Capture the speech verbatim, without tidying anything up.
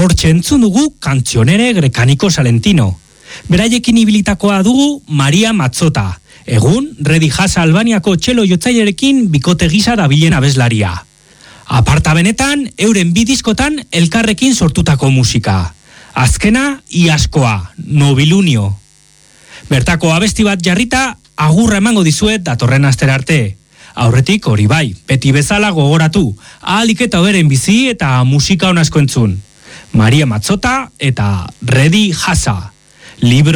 Hortxe entzun dugu Canzionere Grecaniko Salentino. Beraiekin ibilitakoa dugu Maria Mazzota. Egun, Redi Jasa Albaniako txelo jotzailerekin bikote gisa dabilen abeslaria. Aparta benetan, euren bi diskotan elkarrekin sortutako musika. Azkena, Iaskoa, Nobilunio. Bertako abesti bat jarrita, agurra emango dizuet datorren astera arte. Aurretik hori bai, beti bezala gogoratu, ahalik eta beren bizi eta musika onasko entzun. Maria Mazzota eta Redi Jasa. Libro